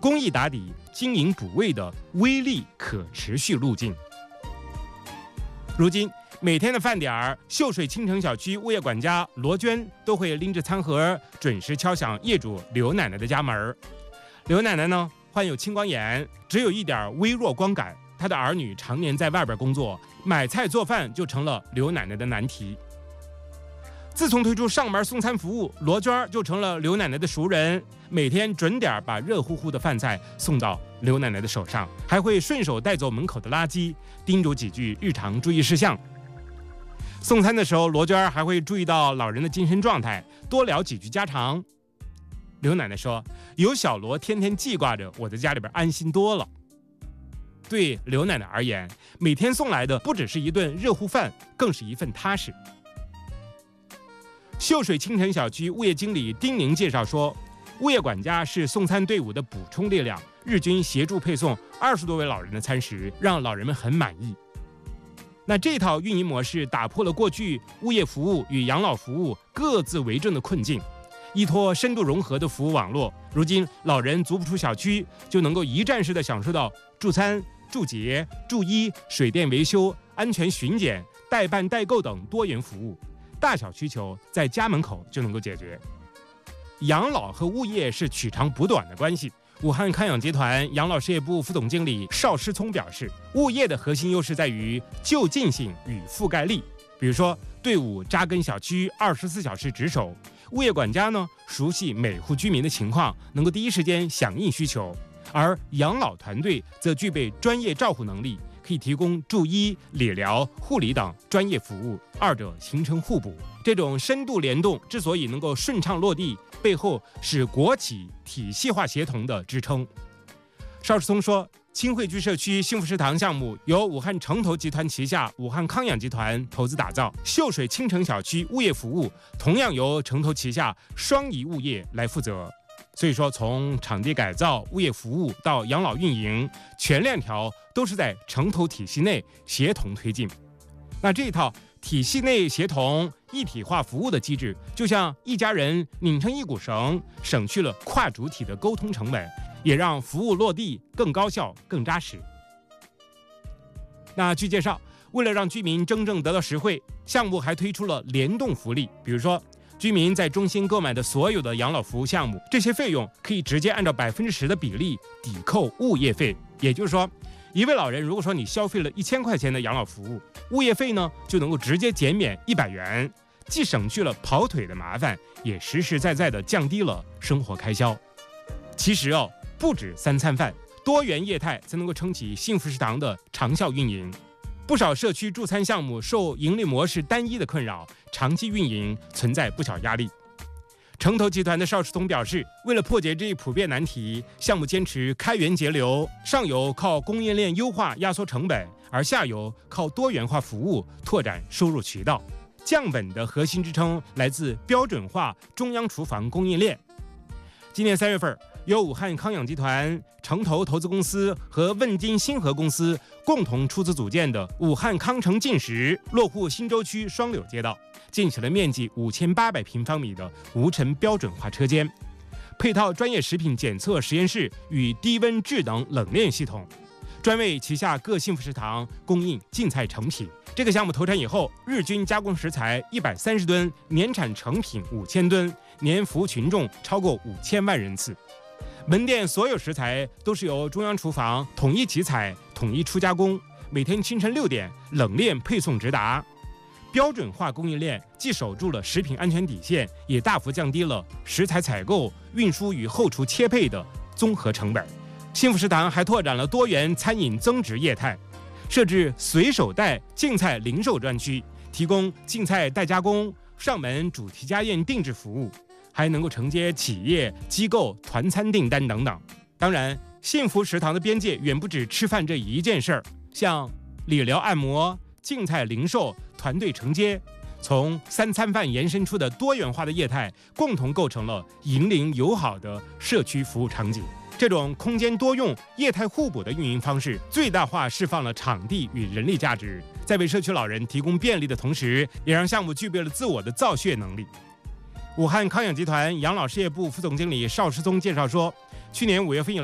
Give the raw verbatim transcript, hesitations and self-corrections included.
公益打底、经营补位的微利可持续路径。如今每天的饭点儿，秀水青城小区物业管家罗娟都会拎着餐盒，准时敲响业主刘奶奶的家门。刘奶奶呢，患有青光眼，只有一点微弱光感。她的儿女常年在外边工作，买菜做饭就成了刘奶奶的难题。自从推出上门送餐服务，罗娟就成了刘奶奶的熟人，每天准点把热乎乎的饭菜送到刘奶奶的手上，还会顺手带走门口的垃圾，叮嘱几句日常注意事项。送餐的时候，罗娟还会注意到老人的精神状态，多聊几句家常。刘奶奶说：“有小罗天天记挂着，我在家里边安心多了。”对刘奶奶而言，每天送来的不只是一顿热乎饭，更是一份踏实。秀水青城小区物业经理丁宁介绍说，物业管家是送餐队伍的补充力量，日均协助配送二十多位老人的餐食，让老人们很满意。那这套运营模式打破了过去物业服务与养老服务各自为政的困境，依托深度融合的服务网络，如今老人足不出小区，就能够一站式的享受到助餐、助洁、助医、水电维修、安全巡检、代办代购等多元服务，大小需求在家门口就能够解决。养老和物业是取长补短的关系。武汉康养集团养老事业部副总经理邵诗聪表示，物业的核心优势在于就近性与覆盖力。比如说，队伍扎根小区，二十四小时值守；物业管家呢，熟悉每户居民的情况，能够第一时间响应需求；而养老团队则具备专业照护能力，可以提供助医、理疗、护理等专业服务，二者形成互补。这种深度联动之所以能够顺畅落地，背后是国企体系化协同的支撑。邵世聪说，清汇居社区幸福食堂项目由武汉城投集团旗下武汉康养集团投资打造，秀水青城小区物业服务同样由城投旗下双怡物业来负责。所以说，从场地改造、物业服务到养老运营，全链条都是在城投体系内协同推进。那这一套体系内协同一体化服务的机制，就像一家人拧成一股绳，省去了跨主体的沟通成本，也让服务落地更高效、更扎实。那据介绍，为了让居民真正得到实惠，项目还推出了联动福利，比如说，居民在中心购买的所有的养老服务项目，这些费用可以直接按照百分之十的比例抵扣物业费。也就是说，一位老人如果说你消费了一千块钱的养老服务，物业费呢就能够直接减免一百元，既省去了跑腿的麻烦，也实实在在的降低了生活开销。其实哦，不止三餐饭，多元业态才能够撑起幸福食堂的长效运营。不少社区助餐项目受盈利模式单一的困扰，长期运营存在不小压力。城投集团的邵世聪表示，为了破解这一普遍难题，项目坚持开源节流，上游靠供应链优化压缩成本，而下游靠多元化服务拓展收入渠道。降本的核心支撑来自标准化中央厨房供应链。今年三月份，由武汉康养集团、城投投资公司和问津星河公司共同出资组建的武汉康城进食落户新洲区双柳街道，建起了面积五千八百平方米的无尘标准化车间，配套专业食品检测实验室与低温制冷冷链系统，专为旗下各幸福食堂供应净菜成品。这个项目投产以后，日均加工食材一百三十吨，年产成品五千吨，年服务群众超过五千万人次。门店所有食材都是由中央厨房统一起采、统一出加工，每天清晨六点冷链配送直达。标准化供应链既守住了食品安全底线，也大幅降低了食材采购、运输与后厨切配的综合成本。幸福食堂还拓展了多元餐饮增值业态，设置随手带净菜零售专区，提供净菜代加工、上门主题家宴定制服务，还能够承接企业、机构团餐订单等等。当然，幸福食堂的边界远不止吃饭这一件事儿，像理疗按摩、净菜零售、团队承接，从三餐饭延伸出的多元化的业态，共同构成了银龄友好的社区服务场景。这种空间多用、业态互补的运营方式，最大化释放了场地与人力价值，在为社区老人提供便利的同时，也让项目具备了自我的造血能力。武汉康养集团养老事业部副总经理邵世聪介绍说，去年五月份以来，